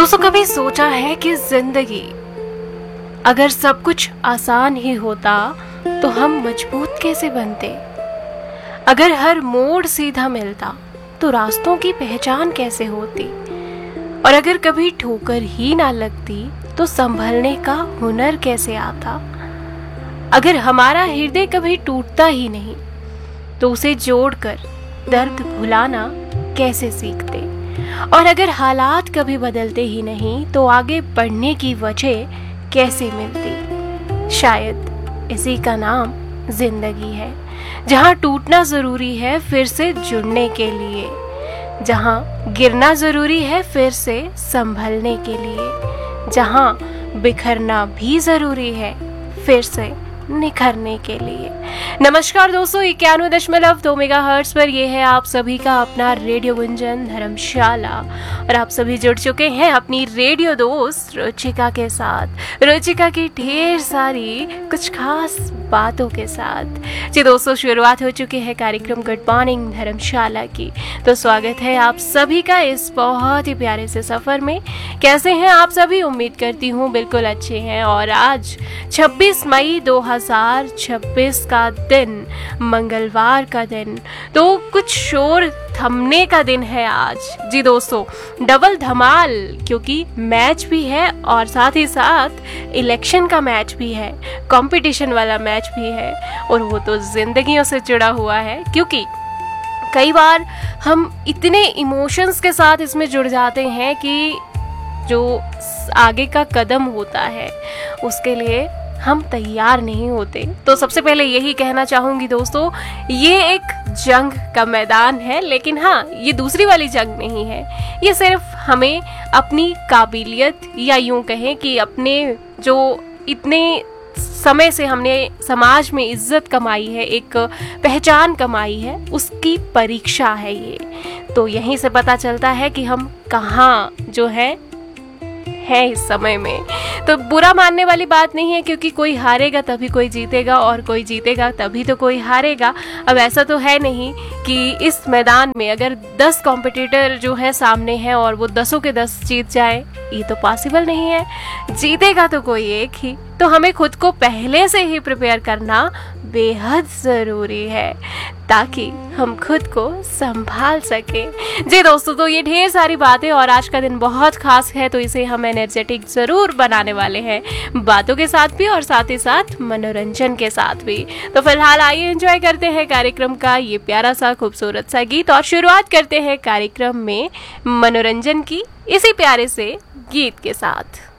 दोस्तों, कभी सोचा है कि जिंदगी अगर सब कुछ आसान ही होता तो हम मजबूत कैसे बनते। अगर हर मोड़ सीधा मिलता तो रास्तों की पहचान कैसे होती। और अगर कभी ठोकर ही ना लगती तो संभलने का हुनर कैसे आता। अगर हमारा हृदय कभी टूटता ही नहीं तो उसे जोड़कर दर्द भुलाना कैसे सीखते। और अगर हालात कभी बदलते ही नहीं तो आगे बढ़ने की वजह कैसे मिलती। शायद इसी का नाम जिंदगी है, जहाँ टूटना जरूरी है फिर से जुड़ने के लिए, जहाँ गिरना जरूरी है फिर से संभलने के लिए, जहाँ बिखरना भी जरूरी है फिर से निखरने के लिए। नमस्कार दोस्तों, 91.2 मेगाहर्ट्ज पर ये है आप सभी का अपना रेडियो गुंजन धर्मशाला और आप सभी जुड़ चुके हैं अपनी रेडियो दोस्त रुचिका के साथ, रुचिका की ढेर सारी कुछ खास बातों के साथ। जी दोस्तों, शुरुआत हो चुकी है कार्यक्रम गुड मॉर्निंग धर्मशाला की। तो स्वागत है आप सभी का इस बहुत ही प्यारे से सफर में। कैसे हैं आप सभी? उम्मीद करती हूँ बिल्कुल अच्छे हैं। और आज 26 मई 2026 का दिन, मंगलवार का दिन, तो कुछ शोर थमने का दिन है आज। जी दोस्तों, डबल धमाल, क्योंकि मैच भी है और साथ ही साथ इलेक्शन का मैच भी है, कंपटीशन वाला मैच भी है, और वो तो जिंदगियों से जुड़ा हुआ है। क्योंकि कई बार हम इतने इमोशंस के साथ इसमें जुड़ जाते हैं कि जो आगे का कदम होता है उसके लिए हम तैयार नहीं होते। तो सबसे पहले यही कहना चाहूंगी दोस्तों, ये एक जंग का मैदान है, लेकिन हाँ, ये दूसरी वाली जंग नहीं है। ये सिर्फ हमें अपनी काबिलियत, या यूं कहें कि अपने जो इतने समय से हमने समाज में इज्जत कमाई है, एक पहचान कमाई है, उसकी परीक्षा है ये। तो यहीं से पता चलता है कि हम कहाँ जो है इस समय में। तो बुरा मानने वाली बात नहीं है, क्योंकि कोई हारेगा तभी कोई जीतेगा, और कोई जीतेगा तभी तो कोई हारेगा। अब ऐसा तो है नहीं कि इस मैदान में अगर 10 कॉम्पिटिटर जो है सामने हैं और वो 10 के 10 जीत जाए, ये तो पॉसिबल नहीं है। जीतेगा तो कोई एक ही। तो हमें खुद को पहले से ही प्रिपेयर करना बेहद जरूरी है, ताकि हम खुद को संभाल सकें। जी दोस्तों, तो ये ढेर सारी बातें, और आज का दिन बहुत खास है, तो इसे हम एनर्जेटिक जरूर बनाने वाले हैं, बातों के साथ भी और साथ ही साथ मनोरंजन के साथ भी। तो फिलहाल आइए एंजॉय करते हैं कार्यक्रम का ये प्यारा सा खूबसूरत सा गीत, और शुरुआत करते हैं कार्यक्रम में मनोरंजन की इसी प्यारे से गीत के साथ।